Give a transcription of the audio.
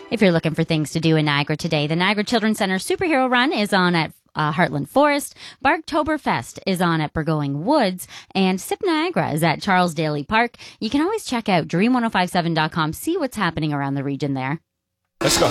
If you're looking for things to do in Niagara today, the Niagara Children's Center Superhero Run is on at Heartland Forest. Barktoberfest is on at Burgoyne Woods, and Sip Niagara is at Charles Daly Park. You can always check out dream1057.com, see what's happening around the region there. Let's go.